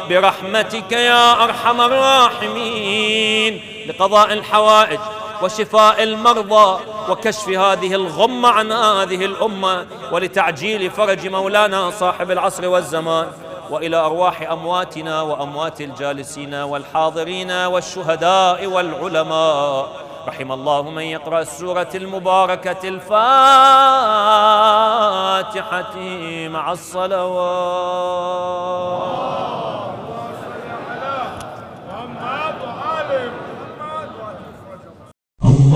برحمتك يا أرحم الراحمين، لقضاء الحوائج وشفاء المرضى وكشف هذه الغمة عن هذه الأمة، ولتعجيل فرج مولانا صاحب العصر والزمان، وإلى أرواح أمواتنا وأموات الجالسين والحاضرين والشهداء والعلماء. رحم الله من يقرأ السورة المباركة الفاتحة مع الصلوات.